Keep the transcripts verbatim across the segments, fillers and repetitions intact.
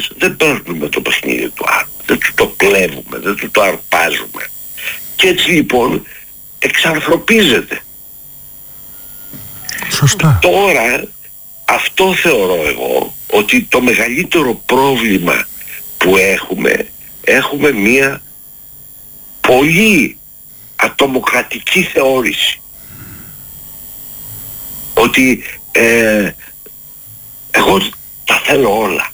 εμείς δεν παίρνουμε το παιχνίδι του άλλου, δεν του το κλέβουμε, δεν του το αρπάζουμε. Και έτσι λοιπόν εξανθρωπίζεται. Σωστά. Τώρα αυτό θεωρώ εγώ ότι το μεγαλύτερο πρόβλημα που έχουμε, έχουμε μία πολύ ατομοκρατική θεώρηση. Ότι ε, εγώ τα θέλω όλα.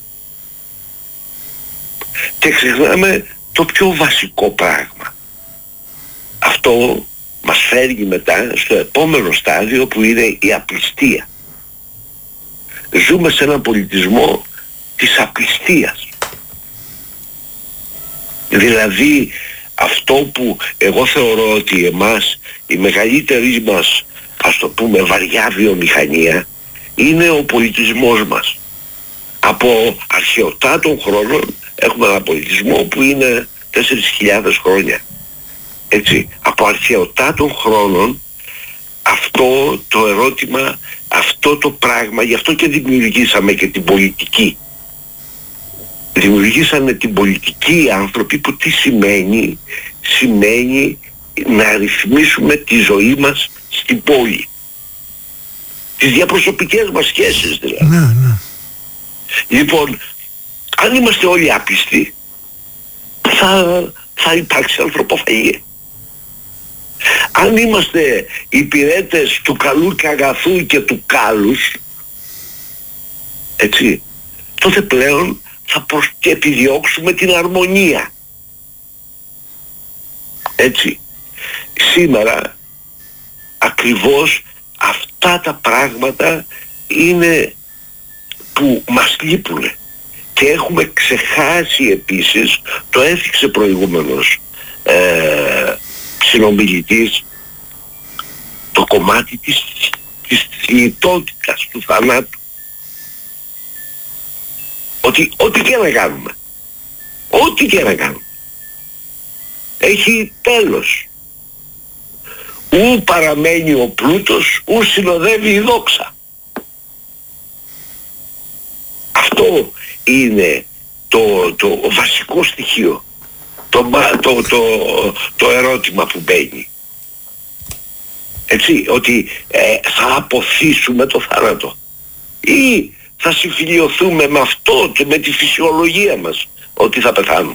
Και ξεχνάμε το πιο βασικό πράγμα. Αυτό μας φέρνει μετά στο επόμενο στάδιο που είναι η απληστία. Ζούμε σε έναν πολιτισμό της απληστίας. Δηλαδή αυτό που εγώ θεωρώ ότι εμάς η μεγαλύτερη μας, ας το πούμε, βαριά βιομηχανία είναι ο πολιτισμός μας. Από αρχαιοτά των χρόνων έχουμε έναν πολιτισμό που είναι τέσσερις χιλιάδες χρόνια. Έτσι, από αρχαιοτά των χρόνων αυτό το ερώτημα, αυτό το πράγμα, γι' αυτό και δημιουργήσαμε και την πολιτική. Δημιουργήσανε την πολιτική οι άνθρωποι που τι σημαίνει, σημαίνει να ρυθμίσουμε τη ζωή μας στην πόλη. Τις διαπροσωπικές μας σχέσεις δηλαδή. Ναι, ναι. Λοιπόν, αν είμαστε όλοι άπιστοι, θα, θα υπάρξει ανθρωποφαγία. Αν είμαστε υπηρέτες του καλού και αγαθού και του κάλους, έτσι, τότε πλέον θα προσ... και επιδιώξουμε την αρμονία. Έτσι. Σήμερα ακριβώς αυτά τα πράγματα είναι που μας λείπουνε. Και έχουμε ξεχάσει επίσης, το έθιξε προηγούμενος ε, συνομιλητής, το κομμάτι της, της θνητότητας, του θανάτου. Ότι ό,τι και να κάνουμε, ό,τι και να κάνουμε, έχει τέλος. Ου παραμένει ο πλούτος, ου συνοδεύει η δόξα. Αυτό είναι το, το βασικό στοιχείο, το, το, το, το ερώτημα που μπαίνει. Έτσι, ότι ε, θα αποθήσουμε το θάνατο ή θα συμφιλιωθούμε με αυτό και με τη φυσιολογία μας ότι θα πεθάνουμε.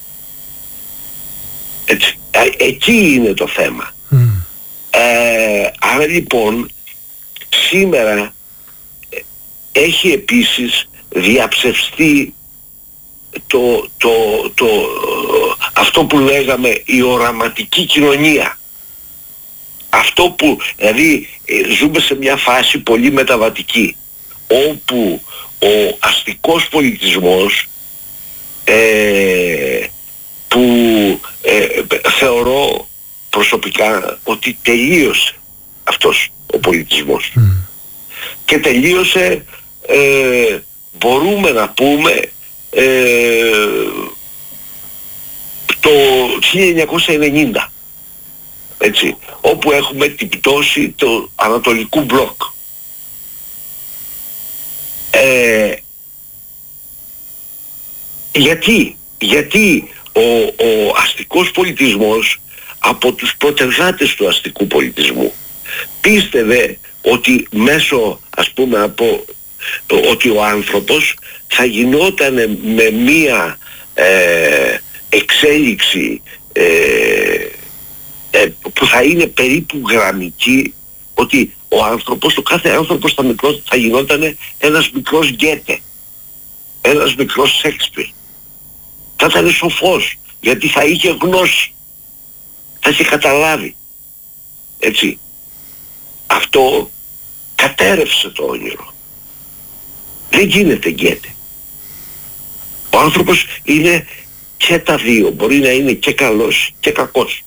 Έτσι, ε, εκεί είναι το θέμα. Mm. Ε, άρα λοιπόν σήμερα ε, έχει επίσης διαψευστεί το, το, το, αυτό που λέγαμε η οραματική κοινωνία. Αυτό που, δηλαδή ε, ζούμε σε μια φάση πολύ μεταβατική, όπου ο αστικός πολιτισμός ε, που ε, θεωρώ προσωπικά ότι τελείωσε αυτός ο πολιτισμός. Mm. Και τελείωσε, ε, μπορούμε να πούμε, ε, το χίλια εννιακόσια ενενήντα, έτσι, όπου έχουμε την πτώση του Ανατολικού Μπλοκ. Ε, γιατί, γιατί ο, ο αστικός πολιτισμός από τους πρωτεργάτες του αστικού πολιτισμού πίστευε ότι μέσω, ας πούμε, από ότι ο άνθρωπος θα γινόταν με μία ε, εξέλιξη ε, ε, που θα είναι περίπου γραμμική, ότι ο άνθρωπος, ο κάθε άνθρωπος θα, μικρός, θα γινόταν ένας μικρός Γκέτε, ένας μικρός Σέξπιρ. Θα ήταν σοφός, γιατί θα είχε γνώση, θα είχε καταλάβει. Έτσι. Αυτό κατέρευσε το όνειρο. Δεν γίνεται Γκέτε. Ο άνθρωπος είναι και τα δύο. Μπορεί να είναι και καλός και κακός.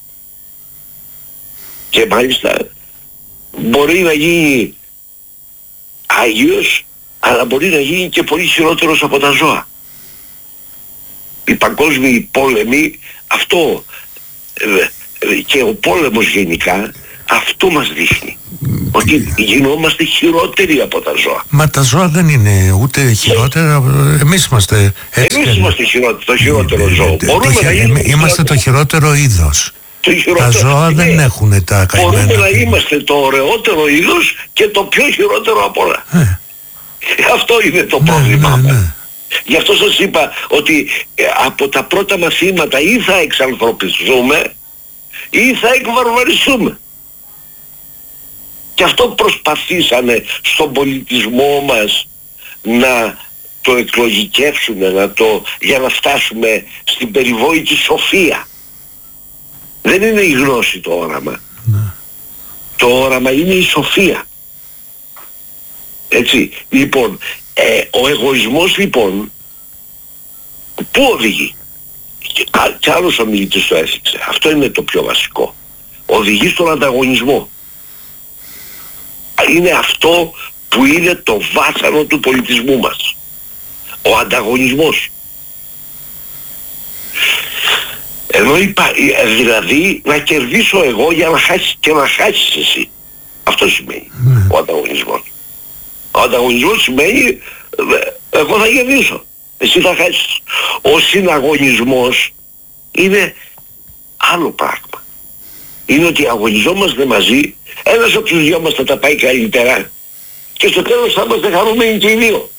Και μάλιστα μπορεί να γίνει Άγιος, αλλά μπορεί να γίνει και πολύ χειρότερος από τα ζώα. Οι παγκόσμιοι πόλεμοι, αυτό, και ο πόλεμος γενικά, Αυτό μας δείχνει. Ότι γινόμαστε χειρότεροι από τα ζώα. Μα τα ζώα δεν είναι ούτε χειρότερα. Εμείς είμαστε έτσι. Εμείς είμαστε χειρότερο, το χειρότερο ε, ζώο. Ε, Μπορούμε το, να είμαστε χειρότερο. το χειρότερο είδος. Το τα ζώα δεν είναι, έχουν τα καημένα. Μπορούμε να είμαστε το ωραιότερο είδος και το πιο χειρότερο απ' όλα. Ε. Αυτό είναι το ναι, πρόβλημά ναι, ναι. Γι' αυτό σας είπα ότι ε, από τα πρώτα μαθήματα ή θα εξανθρωπιστούμε ή θα εκβαρβαριστούμε. Και αυτό προσπαθήσανε στον πολιτισμό μας να το εκλογικεύσουμε, να το, για να φτάσουμε στην περιβόητη σοφία. Δεν είναι η γνώση το όραμα. Ναι. Το όραμα είναι η σοφία. Έτσι. Λοιπόν, ε, ο εγωισμός λοιπόν πού οδηγεί? Και, α, και άλλος ομιλητής το έθιξε. Αυτό είναι το πιο βασικό. Οδηγεί στον ανταγωνισμό. Είναι αυτό που είναι το βάσανο του πολιτισμού μας. Ο ανταγωνισμός. Εδώ υπά, δηλαδή να κερδίσω εγώ για να χάσεις και να χάσεις εσύ. Αυτό σημαίνει mm. ο ανταγωνισμός. Ο ανταγωνισμός σημαίνει εγώ θα κερδίσω, εσύ θα χάσεις. Ο συναγωνισμός είναι άλλο πράγμα. Είναι ότι αγωνιζόμαστε μαζί, ένας από τους δυο μας θα τα πάει καλύτερα και στο τέλος θα είμαστε χαρούμενοι και οι δύο.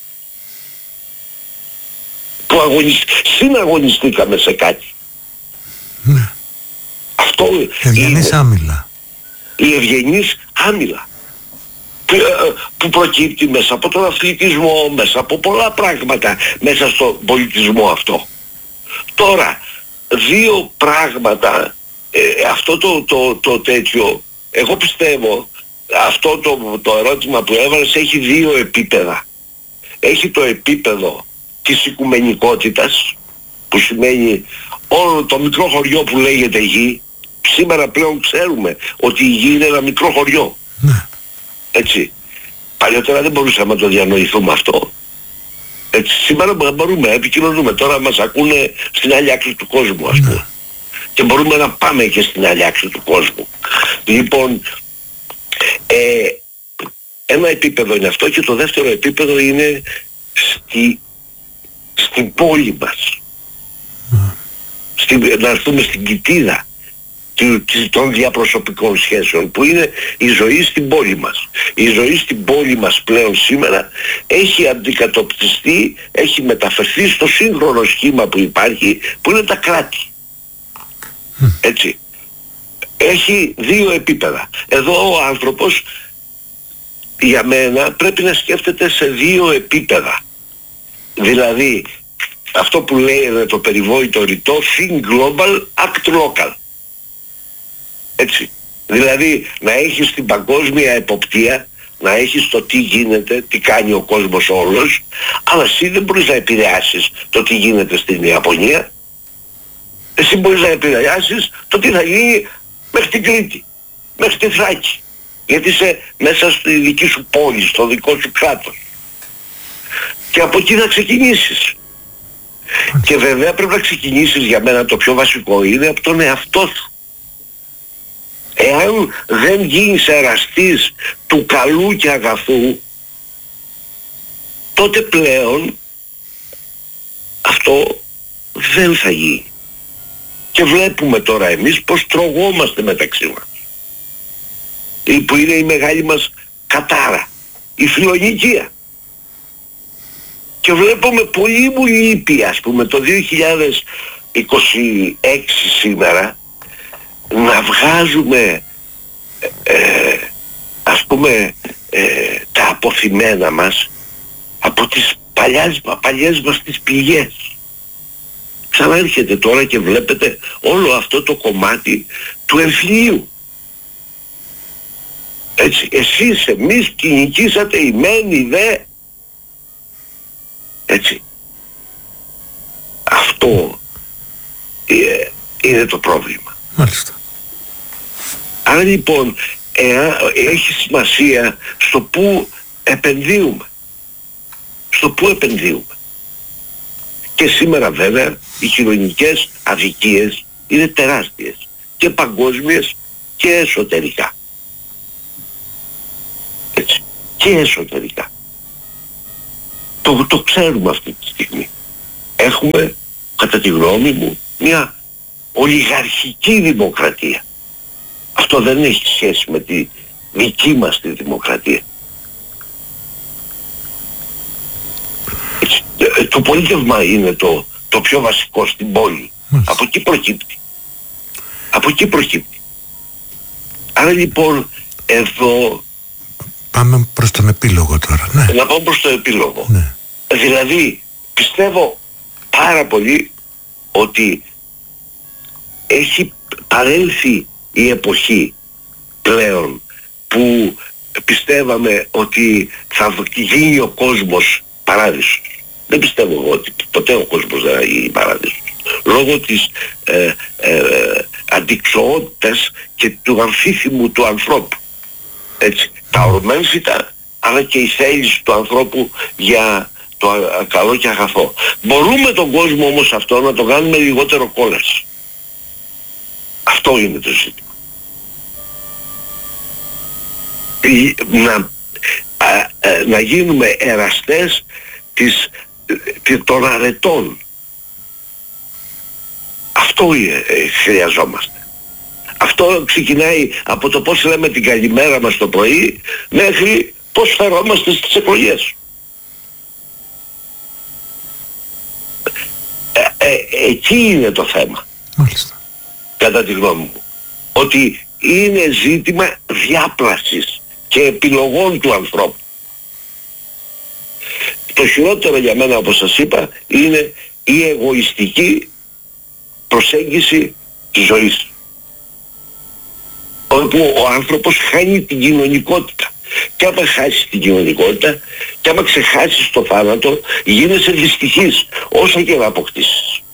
Που αγωνισ... συναγωνιστήκαμε σε κάτι. Ναι. Αυτό ευγενής είναι άμυλα. Η ευγενής άμυλα που, που προκύπτει μέσα από τον αθλητισμό, μέσα από πολλά πράγματα, μέσα στον πολιτισμό αυτό. Τώρα, δύο πράγματα, ε, αυτό το, το, το τέτοιο, εγώ πιστεύω, αυτό το, το ερώτημα που έβαλες έχει δύο επίπεδα. Έχει το επίπεδο της οικουμενικότητας, που σημαίνει όλο το μικρό χωριό που λέγεται γη. Σήμερα πλέον ξέρουμε ότι η γη είναι ένα μικρό χωριό. Ναι. Έτσι. Παλιότερα δεν μπορούσαμε να το διανοηθούμε αυτό. Έτσι. Σήμερα μπορούμε να επικοινωνούμε. Τώρα μας ακούνε στην άλλη άκρη του κόσμου, ας πούμε. Ναι. Και μπορούμε να πάμε και στην άλλη άκρη του κόσμου. Λοιπόν, ε, ένα επίπεδο είναι αυτό και το δεύτερο επίπεδο είναι στη, στην πόλη μας. Mm. Στην, να έρθουμε στην κοιτίδα των διαπροσωπικών σχέσεων που είναι η ζωή στην πόλη μας. Η ζωή στην πόλη μας πλέον σήμερα έχει αντικατοπτριστεί, έχει μεταφερθεί στο σύγχρονο σχήμα που υπάρχει, που είναι τα κράτη. Mm. Έτσι. Έχει δύο επίπεδα. Εδώ ο άνθρωπος για μένα πρέπει να σκέφτεται σε δύο επίπεδα. Δηλαδή αυτό που λέει το περιβόητο ρητό think global, act local. Έτσι. Δηλαδή να έχεις την παγκόσμια εποπτεία, να έχεις το τι γίνεται, τι κάνει ο κόσμος όλος, αλλά εσύ δεν μπορείς να επηρεάσεις το τι γίνεται στην Ιαπωνία. Εσύ μπορείς να επηρεάσεις το τι θα γίνει μέχρι την Κρήτη, μέχρι τη Θράκη. Γιατί είσαι μέσα στη δική σου πόλη, στο δικό σου κράτος. Και από εκεί θα ξεκινήσεις. Και βέβαια πρέπει να ξεκινήσεις, για μένα το πιο βασικό είναι από τον εαυτό σου. Εάν δεν γίνεις εραστής του καλού και αγαθού, τότε πλέον αυτό δεν θα γίνει. Και βλέπουμε τώρα εμείς πως τρογόμαστε μεταξύ μας. Που είναι η μεγάλη μας κατάρα, η φιλονικία. Και βλέπουμε πολύ μου λείπει, ας πούμε, το δύο χιλιάδες είκοσι έξι σήμερα να βγάζουμε ε, ας πούμε ε, τα αποθυμένα μας από τις παλιές, παλιές μας τις πηγές. Ξανάρχεται τώρα και βλέπετε όλο αυτό το κομμάτι του εμφυλίου. Έτσι, εσείς, εμείς κυνηγήσατε η μεν, η δε. Έτσι. Αυτό ε, είναι το πρόβλημα. Μάλιστα. Άρα λοιπόν ε, έχει σημασία στο που επενδύουμε. Στο που επενδύουμε. Και σήμερα βέβαια οι κοινωνικές αδικίες είναι τεράστιες. Και παγκόσμιες και εσωτερικά. και εσωτερικά. Το, το ξέρουμε αυτή τη στιγμή. Έχουμε, κατά τη γνώμη μου, μια ολιγαρχική δημοκρατία. Αυτό δεν έχει σχέση με τη δική μας τη δημοκρατία. Έτσι, το πολίτευμα είναι το, το πιο βασικό στην πόλη. Mm. Από εκεί προκύπτει. Από εκεί προκύπτει. Άρα λοιπόν εδώ... Πάμε προς τον επίλογο τώρα. Ναι. Να πάμε προς τον επίλογο. Ναι. Δηλαδή πιστεύω πάρα πολύ ότι έχει παρέλθει η εποχή πλέον που πιστεύαμε ότι θα γίνει ο κόσμος παράδεισος. Δεν πιστεύω εγώ ότι ποτέ ο κόσμος δεν θα γίνει παράδεισος. Λόγω της ε, ε, αντιξοότητας και του αμφίθυμου του ανθρώπου. Έτσι, τα ορμένφυτα αλλά και η θέληση του ανθρώπου για το α, καλό και αγαθό. Μπορούμε τον κόσμο όμως αυτό να το κάνουμε λιγότερο κόλαση. Αυτό είναι το ζήτημα. Να, α, α, να γίνουμε εραστές της, των αρετών. Αυτό είναι, ε, χρειαζόμαστε. Αυτό ξεκινάει από το πώς λέμε την καλημέρα μας το πρωί μέχρι πώς φερόμαστε στις εκλογές. Ε, ε, εκεί είναι το θέμα. Μάλιστα. Κατά τη γνώμη μου. Ότι είναι ζήτημα διάπλασης και επιλογών του ανθρώπου. Το χειρότερο για μένα, όπως σας είπα, είναι η εγωιστική προσέγγιση της ζωής. Όπου ο άνθρωπος χάνει την κοινωνικότητα. Και άμα χάσει την κοινωνικότητα και άμα ξεχάσεις το θάνατο, γίνεσαι δυστυχής όσο και να αποκτήσεις.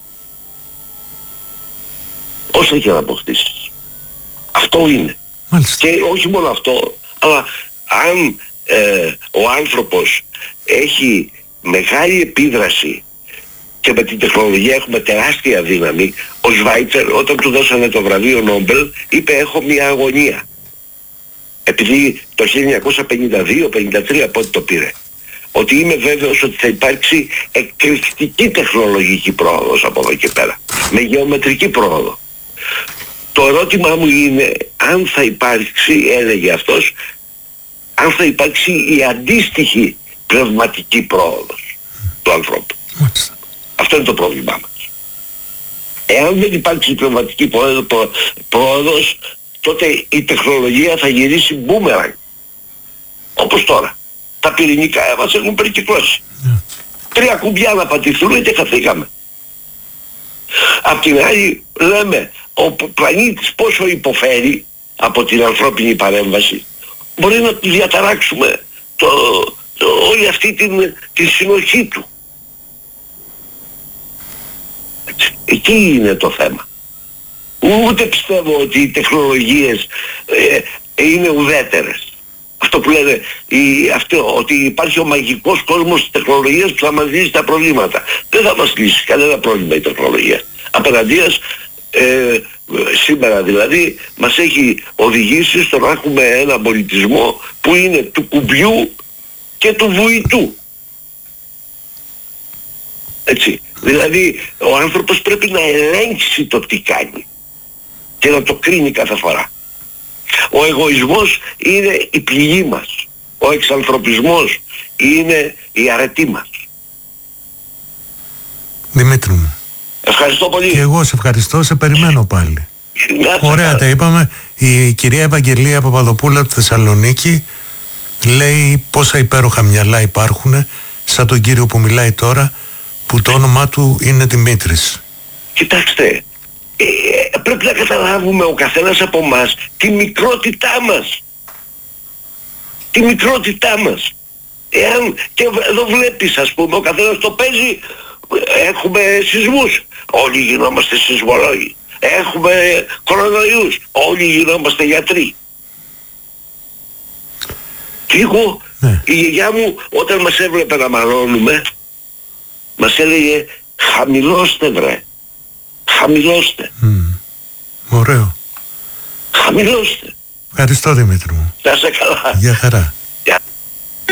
Όσο και να αποκτήσεις. Αυτό είναι. Μάλιστα. Και όχι μόνο αυτό, αλλά αν ε, ο άνθρωπος έχει μεγάλη επίδραση και με την τεχνολογία έχουμε τεράστια δύναμη, ο Σβάιτσερ όταν του δώσανε το βραβείο Νόμπελ είπε έχω μια αγωνία. Επειδή το χίλια εννιακόσια πενήντα δύο πενήντα τρία πότε το πήρε. Ότι είμαι βέβαιος ότι θα υπάρξει εκρηκτική τεχνολογική πρόοδος από εδώ και πέρα. Με γεωμετρική πρόοδο. Το ερώτημά μου είναι αν θα υπάρξει, έλεγε αυτός, αν θα υπάρξει η αντίστοιχη πνευματική πρόοδος του ανθρώπου. Μάλιστα. Αυτό είναι το πρόβλημά μας. Εάν δεν υπάρξει πνευματική πρόοδος, τότε η τεχνολογία θα γυρίσει μπούμερανγκ. Όπως τώρα. Τα πυρηνικά μας έχουν περικυκλώσει. Yeah. Τρία κουμπιά να πατηθούν και χαθήκαμε. Απ' την άλλη λέμε ο πλανήτης πόσο υποφέρει από την ανθρώπινη παρέμβαση. Μπορεί να τη διαταράξουμε το, το, όλη αυτή την, την συνοχή του. Έτσι. Εκεί είναι το θέμα. Ούτε πιστεύω ότι οι τεχνολογίες ε, είναι ουδέτερες. Αυτό που λένε, η, αυτό, ότι υπάρχει ο μαγικός κόσμος της τεχνολογίας που θα μας λύσει τα προβλήματα. Δεν θα μας λύσει κανένα πρόβλημα η τεχνολογία. Απέναντίας, ε, σήμερα δηλαδή, μας έχει οδηγήσει στο να έχουμε ένα πολιτισμό που είναι του κουμπιού και του βουητού. Έτσι. Δηλαδή, ο άνθρωπος πρέπει να ελέγξει το τι κάνει και να το κρίνει κάθε φορά. Ο εγωισμός είναι η πληγή μας. Ο εξανθρωπισμός είναι η αρετή μας. Δημήτρη μου. Ευχαριστώ πολύ. Και εγώ σε ευχαριστώ, σε περιμένω πάλι. Ωραία τα είπαμε. Η κυρία Ευαγγελία Παπαδοπούλα από τη Θεσσαλονίκη λέει πόσα υπέροχα μυαλά υπάρχουν, σαν τον κύριο που μιλάει τώρα, που το όνομά του είναι Δημήτρης. Κοιτάξτε, ε, πρέπει να καταλάβουμε ο καθένας από μας τη μικρότητά μας. Τη μικρότητά μας. Εάν και εδώ βλέπεις, ας πούμε, ο καθένας το παίζει, έχουμε σεισμούς, όλοι γινόμαστε σεισμολόγοι. Έχουμε κορονοϊούς, όλοι γινόμαστε γιατροί. Και εγώ, ναι. Η γιαγιά μου όταν μας έβλεπε να μαλώνουμε, μας έλεγε χαμηλώστε βρε, χαμηλώστε. Mm. Ωραίο. Χαμηλώστε. Ευχαριστώ Δημήτρη μου. Να είσαι καλά. Γεια χαρά.